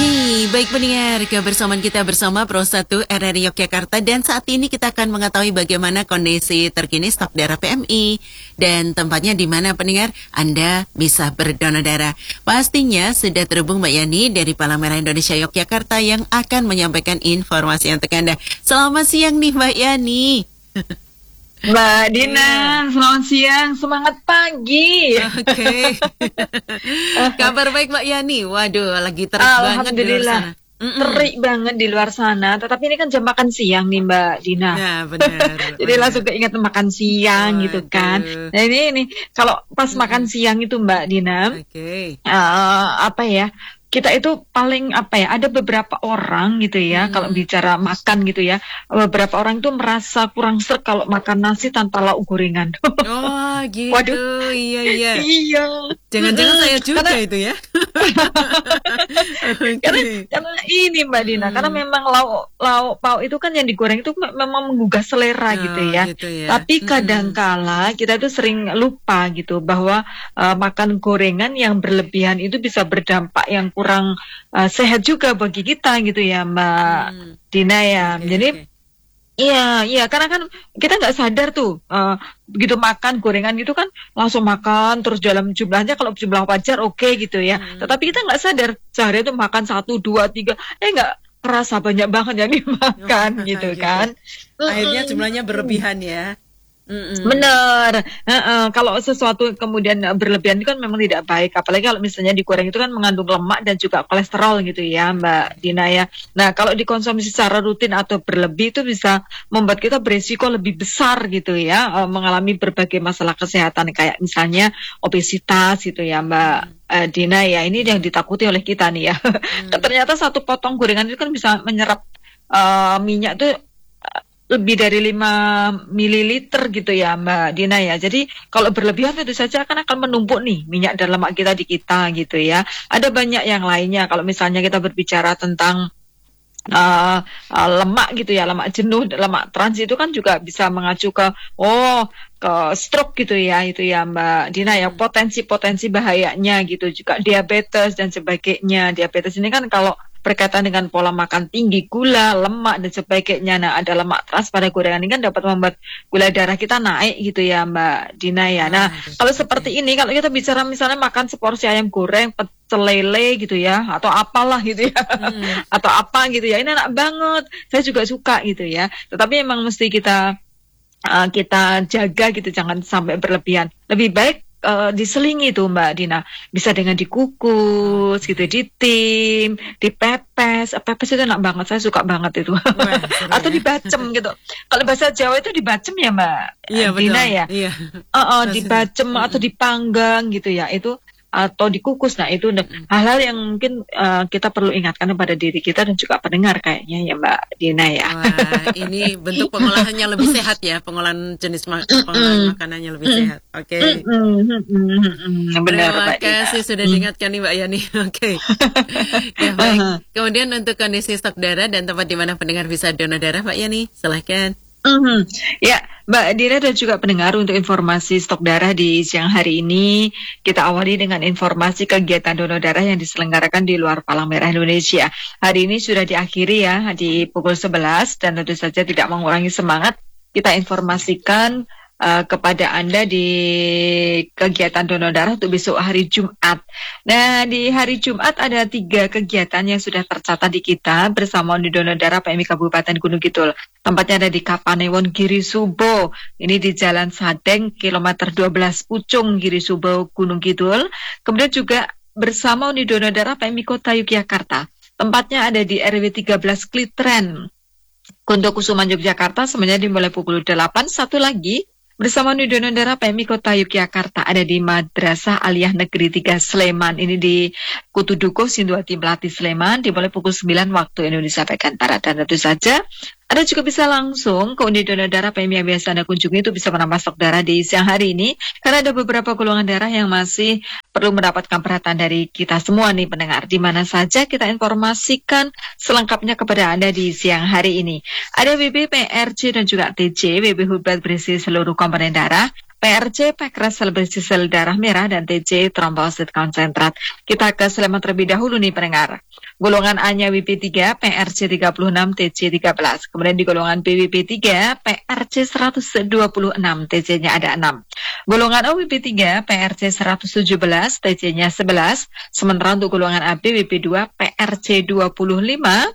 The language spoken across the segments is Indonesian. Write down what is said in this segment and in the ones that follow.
Baik pendengar, kebersamaan kita bersama Pro 1 RRI Yogyakarta dan saat ini kita akan mengetahui bagaimana kondisi terkini stok darah PMI dan tempatnya di mana pendengar Anda bisa berdonor darah. Pastinya sudah terhubung Mbak Yani dari Palang Merah Indonesia Yogyakarta yang akan menyampaikan informasi untuk Anda. Selamat siang nih Mbak Yani. Mbak Dina, selamat siang, semangat pagi. Oke. Kabar baik Mbak Yani. Waduh, lagi terik banget di luar sana. Terik banget di luar sana. Tetapi ini kan jam makan siang nih Mbak Dina. Nah, benar. Jadi langsung keinget makan siang gitu kan. Nah ini kalau pas makan siang itu Mbak Dina, apa ya? Kita itu paling ada beberapa orang gitu ya, kalau bicara makan gitu ya, beberapa orang itu merasa kurang sreg kalau makan nasi tanpa lauk gorengan. Oh gitu. Waduh. Iya. Jangan-jangan saya juga karena, itu ya. karena ini Mbak Dina, karena memang lauk pauk itu kan yang digoreng itu memang menggugah selera gitu ya. Tapi kadangkala kita itu sering lupa gitu bahwa makan gorengan yang berlebihan itu bisa berdampak yang kurang sehat juga bagi kita gitu ya Mbak Dina ya. Jadi iya karena kan kita nggak sadar tuh begitu makan gorengan gitu kan langsung makan terus dalam jumlahnya, kalau jumlah wajar oke gitu ya. Tetapi kita nggak sadar sehari itu makan 1, 2, 3 nggak kerasa banyak banget yang dimakan gitu kan. Akhirnya jumlahnya berlebihan ya. Bener. Kalau sesuatu kemudian berlebihan itu kan memang tidak baik, apalagi kalau misalnya digoreng itu kan mengandung lemak dan juga kolesterol gitu ya Mbak Dina ya. Nah kalau dikonsumsi secara rutin atau berlebih itu bisa membuat kita berisiko lebih besar gitu ya, mengalami berbagai masalah kesehatan kayak misalnya obesitas gitu ya Mbak Dina ya. Ini yang ditakuti oleh kita nih ya. Ternyata satu potong gorengan itu kan bisa menyerap minyak tuh lebih dari 5 mililiter gitu ya Mbak Dina ya. Jadi kalau berlebihan tentu saja akan menumpuk nih minyak dan lemak kita di kita gitu ya. Ada banyak yang lainnya kalau misalnya kita berbicara tentang lemak gitu ya, lemak jenuh, lemak trans itu kan juga bisa mengacu ke stroke gitu ya, itu ya Mbak Dina ya, potensi bahayanya gitu, juga diabetes dan sebagainya. Diabetes ini kan kalau berkaitan dengan pola makan tinggi, gula, lemak dan sebagainya. Nah, ada lemak trans pada gorengan ini kan dapat membuat gula darah kita naik gitu ya Mbak Dina ya. Nah, kalau seperti ini, kalau kita bicara misalnya makan seporsi ayam goreng, pecel lele gitu ya, atau apalah gitu ya, atau apa gitu ya, ini enak banget, saya juga suka gitu ya. Tetapi memang mesti kita jaga gitu, jangan sampai berlebihan. Lebih baik diselingi tuh Mbak Dina, bisa dengan dikukus gitu, ditim, dipepes. Pepes itu enak banget, saya suka banget itu. Atau dibacem gitu. Kalau bahasa Jawa itu dibacem ya Mbak Dina ya. Iya. Dibacem atau dipanggang gitu ya, itu atau dikukus. Nah itu hal-hal yang mungkin kita perlu ingatkan kepada diri kita dan juga pendengar kayaknya ya Mbak Dina ya. Wah, ini bentuk pengolahannya lebih sehat ya, pengolahan jenis pengolahan makanannya lebih sehat. Oke. Benar. Terima kasih sudah diingatkan nih Mbak Yani. Oke. Ya baik. Kemudian untuk kondisi stok darah dan tempat di mana pendengar bisa donor darah Mbak Yani, silahkan. Ya, Mbak Dina dan juga pendengar, untuk informasi stok darah di siang hari ini kita awali dengan informasi kegiatan donor darah yang diselenggarakan di luar Palang Merah Indonesia. Hari ini sudah diakhiri ya di pukul 11 dan tentu saja tidak mengurangi semangat kita informasikan kepada Anda di kegiatan donor darah untuk besok hari Jumat. Nah, di hari Jumat ada 3 kegiatan yang sudah tercatat di kita bersama Unit Donor Darah PMI Kabupaten Gunung Kidul. Tempatnya ada di Kapanewon Giri Subo. Ini di Jalan Sadeng, kilometer 12 Pucung, Giri Subo, Gunung Kidul. Kemudian juga bersama Unit Donor Darah PMI Kota Yogyakarta. Tempatnya ada di RW 13 Klitren, Kondokusuman Yogyakarta, sebenarnya dimulai pukul 8. Satu lagi bersama Unit Donor Darah PMI Kota Yogyakarta ada di Madrasah Aliyah Negeri 3 Sleman. Ini di Kutuduko Sinduati Melati Sleman, dimulai pukul 9 waktu Indonesia bagian Barat. Dan tentu saja Anda juga bisa langsung ke Unit Donor Darah PMI yang biasa Anda kunjungi, itu bisa menambah stok darah di siang hari ini, karena ada beberapa golongan darah yang masih perlu mendapatkan perhatian dari kita semua nih pendengar. Di mana saja kita informasikan selengkapnya kepada Anda di siang hari ini. Ada WB, PRC dan juga TC. WB Hubat berisi seluruh komponen darah. PRC pankreas sel bersih sel darah merah, dan TC trombosit konsentrat. Kita ke Sleman terlebih dahulu nih pendengar. Golongan A-nya WP3, PRC 36, TC 13. Kemudian di golongan B WP3, PRC 126, TC-nya ada 6. Golongan O WP3, PRC 117, TC-nya 11. Sementara untuk golongan AB WP2, PRC 25,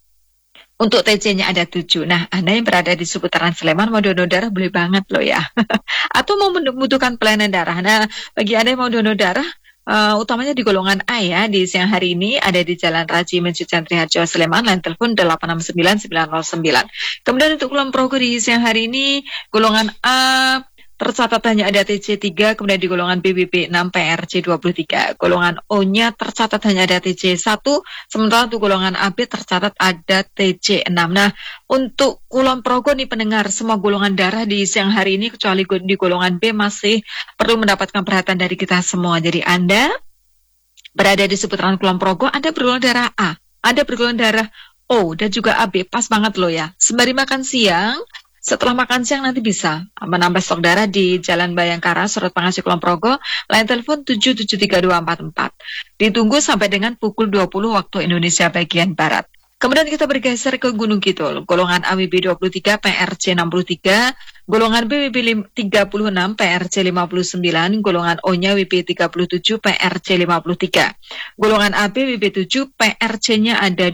untuk TC-nya ada 7. Nah, Anda yang berada di seputaran Sleman mau donor darah boleh banget loh ya. Atau mau membutuhkan pelayanan darah. Nah, bagi Anda yang mau donor darah, utamanya di golongan A ya, di siang hari ini ada di Jalan Raji Masjid Triharjo Sleman, line telepon 869 909. Kemudian untuk Kulon Progo di siang hari ini, golongan A tercatat hanya ada TC3, kemudian di golongan BBB 6 PRC 23. Golongan O-nya tercatat hanya ada TC1, sementara untuk golongan AB tercatat ada TC6. Nah, untuk Kulon Progo nih pendengar, semua golongan darah di siang hari ini kecuali di golongan B masih perlu mendapatkan perhatian dari kita semua. Jadi Anda berada di seputaran Kulon Progo, Anda bergolongan darah A, Anda bergolongan darah O, dan juga AB, pas banget loh ya. Sembari makan siang, setelah makan siang nanti bisa menambah stok darah di Jalan Bayangkara, Surut Pangasih Kulon Progo, line telepon 773244. Ditunggu sampai dengan pukul 20 waktu Indonesia bagian Barat. Kemudian kita bergeser ke Gunung Kidul, golongan AWB 23, PRC 63, golongan BWB 36, PRC 59, golongan O-nya WB 37, PRC 53. Golongan AB WB 7, PRC-nya ada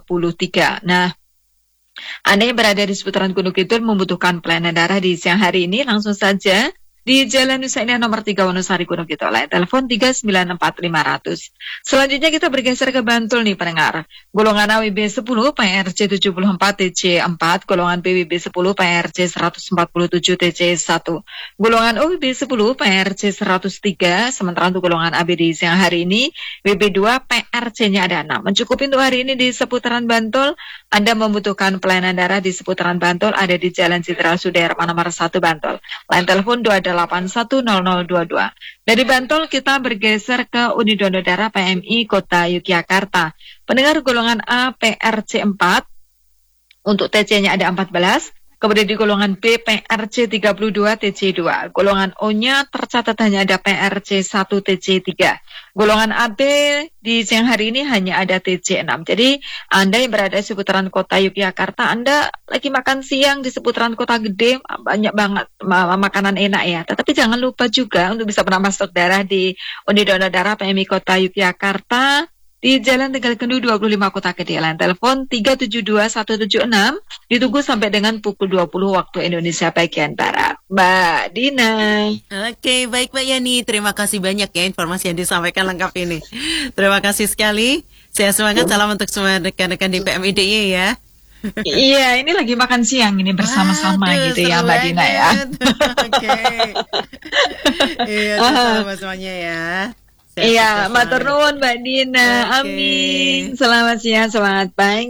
23. Nah, Anda yang berada di seputaran Gunung Kidul membutuhkan pelayanan darah di siang hari ini, langsung saja di Jalan Nusa Indah nomor 3 Wonosari Gunung Kidul, telepon 394-500. Selanjutnya kita bergeser ke Bantul nih pendengar. Golongan AWB 10, PRC 74, TC 4, golongan BWB 10, PRC 147, TC 1. Golongan OWB 10, PRC 103, sementara untuk golongan AB di siang hari ini, WB 2, PRC-nya ada 6. Mencukupi untuk hari ini di seputaran Bantul. Anda membutuhkan pelayanan darah di seputaran Bantul, ada di Jalan Citra Sudirman nomor 1 Bantul. Line telepon 2810022. Dari Bantul kita bergeser ke Unit Donor Darah PMI Kota Yogyakarta. Pendengar golongan A PRC 4, untuk TC-nya ada 14. Kemudian di golongan B PRC 32, TC 2. Golongan O-nya tercatat hanya ada PRC 1, TC 3. Golongan AB di siang hari ini hanya ada TC 6. Jadi Anda yang berada di seputaran kota Yogyakarta, Anda lagi makan siang di seputaran kota gede, banyak banget makanan enak ya. Tetapi jangan lupa juga untuk bisa menambah stok darah di Unit Donor Darah PMI Kota Yogyakarta di Jalan Tegal Kendu 25 Kota Kediri. Telepon 372176. Ditunggu sampai dengan pukul 20 waktu Indonesia bagian Barat. Mbak Dina. Oke, baik Mbak Yani. Terima kasih banyak ya informasi yang disampaikan lengkap ini. Terima kasih sekali. Saya semangat, salam untuk semua rekan-rekan di PMIDY ya. Iya, ini lagi makan siang ini bersama-sama. Waduh, gitu ya Mbak Dina ya. Oke. Iya, sama semuanya ya. Iya, matur nuwun Mbak Dina. Okay. Amin. Selamat siang, selamat pagi.